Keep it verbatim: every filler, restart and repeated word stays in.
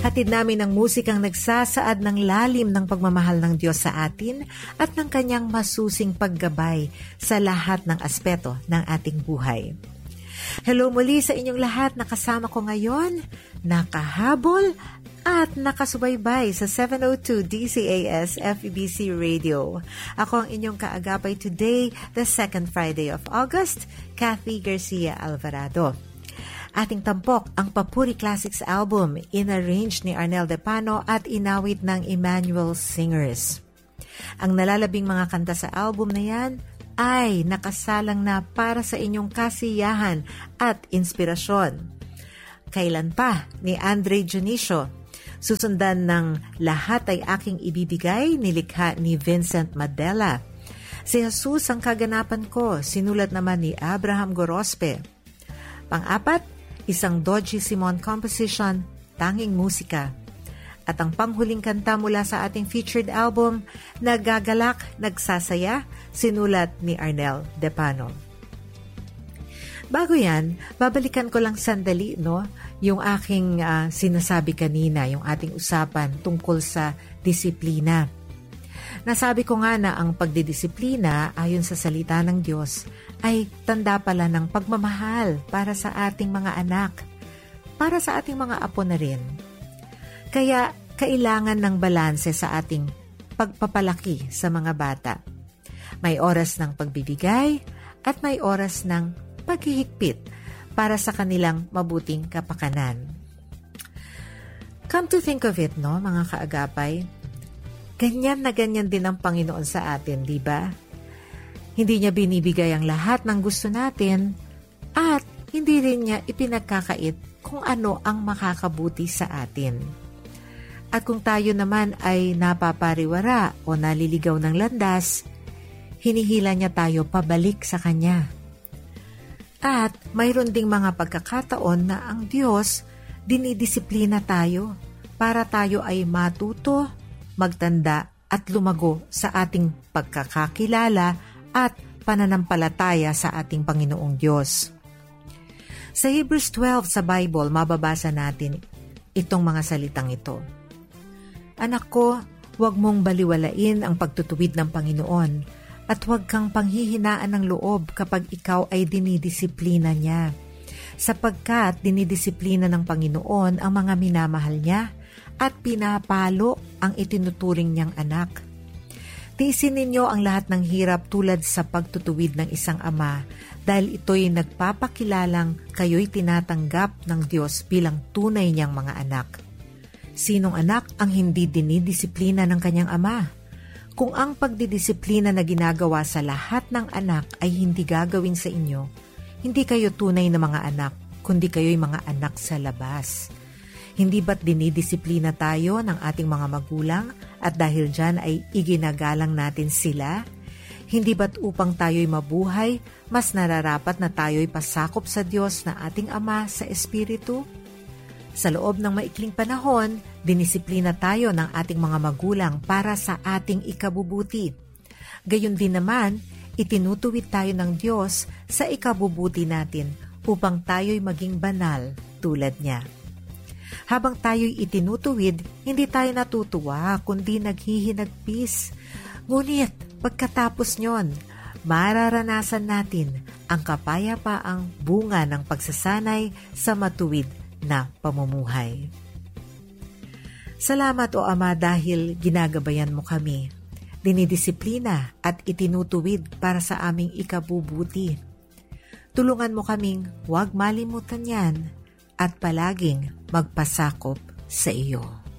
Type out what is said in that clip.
Hatid namin ang musikang nagsasaad ng lalim ng pagmamahal ng Diyos sa atin at ng kanyang masusing paggabay sa lahat ng aspeto ng ating buhay. Hello muli sa inyong lahat na kasama ko ngayon, nakahabol at nakasubaybay sa seven oh two D C A S F E B C Radio. Ako ang inyong kaagapay today, the second Friday of August, Kathy Garcia Alvarado. Ating tampok ang Papuri Classics album, inarrange ni Arnel Depano at inawit ng Emmanuel Singers. Ang nalalabing mga kanta sa album na yan ay nakasalang na para sa inyong kasiyahan at inspirasyon. Kailan pa ni Andre Dionisio, susundan ng Lahat ay Aking Ibibigay, nilikha ni Vincent Madela. Si Jesus ang kaganapan ko, sinulat naman ni Abraham Gorospe. Pang-apat, isang Dodgy Simon composition, Tanging Musika. At ang panghuling kanta mula sa ating featured album, Nagagalak, Nagsasaya, sinulat ni Arnel Depano. Bago yan, babalikan ko lang sandali, no, yung aking uh, sinasabi kanina, yung ating usapan tungkol sa disiplina. Nasabi ko nga na ang pagdidisiplina ayon sa salita ng Diyos ay tanda pala ng pagmamahal para sa ating mga anak, para sa ating mga apo na rin. Kaya kailangan ng balanse sa ating pagpapalaki sa mga bata. May oras ng pagbibigay at may oras ng paghihigpit para sa kanilang mabuting kapakanan. Come to think of it, no, mga kaagapay, ganyan na ganyan din ang Panginoon sa atin, di ba? Hindi niya binibigay ang lahat ng gusto natin at hindi rin niya ipinagkakait kung ano ang makakabuti sa atin. At kung tayo naman ay napapariwara o naliligaw ng landas, hinihila niya tayo pabalik sa Kanya. At mayroon ding mga pagkakataon na ang Diyos dinidisiplina tayo para tayo ay matuto, magtanda at lumago sa ating pagkakakilala at pananampalataya sa ating Panginoong Diyos. Sa Hebrews twelve sa Bible, mababasa natin itong mga salitang ito. Anak ko, huwag mong baliwalain ang pagtutuwid ng Panginoon at huwag kang panghihinaan ng loob kapag ikaw ay dinidisiplina niya. Sapagkat dinidisiplina ng Panginoon ang mga minamahal niya at pinapalo ang itinuturing niyang anak. Tiisin ninyo ang lahat ng hirap tulad sa pagtutuwid ng isang ama dahil ito'y nagpapakilalang kayo'y tinatanggap ng Diyos bilang tunay niyang mga anak. Sinong anak ang hindi dinidisiplina ng kanyang ama? Kung ang pagdidisiplina na ginagawa sa lahat ng anak ay hindi gagawin sa inyo, hindi kayo tunay na mga anak, kundi kayo'y mga anak sa labas. Hindi ba't dinidisiplina tayo ng ating mga magulang at dahil dyan ay iginagalang natin sila? Hindi ba't upang tayo'y mabuhay, mas nararapat na tayo'y pasakop sa Diyos na ating Ama sa Espiritu? Sa loob ng maikling panahon, dinisiplina tayo ng ating mga magulang para sa ating ikabubuti. Gayon din naman, itinutuwid tayo ng Diyos sa ikabubuti natin upang tayo'y maging banal tulad niya. Habang tayo'y itinutuwid, hindi tayo natutuwa kundi naghihinagpis. Ngunit pagkatapos nyon, mararanasan natin ang kapayapaang bunga ng pagsasanay sa matuwid na pamumuhay. Salamat o Ama dahil ginagabayan mo kami. Dinidisiplina at itinutuwid para sa aming ikabubuti. Tulungan mo kaming huwag malimutan yan at palaging magpasakop sa iyo.